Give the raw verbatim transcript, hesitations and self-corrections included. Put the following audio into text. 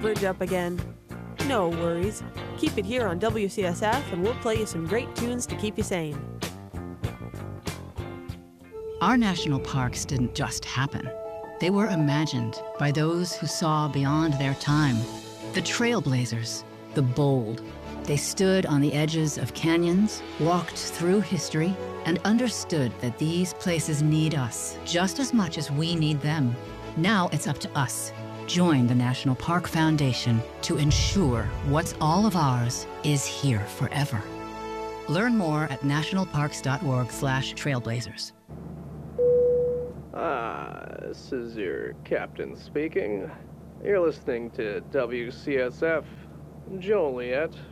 bridge up again. No worries. Keep it here on W C S F and we'll play you some great tunes to keep you sane. Our national parks didn't just happen. They were imagined by those who saw beyond their time. The trailblazers, the bold. They stood on the edges of canyons, walked through history, and understood that these places need us just as much as we need them. Now it's up to us. Join the National Park Foundation to ensure what's all of ours is here forever. Learn more at nationalparks.org slash trailblazers. Ah, this is your captain speaking. You're listening to W C S F Joliet.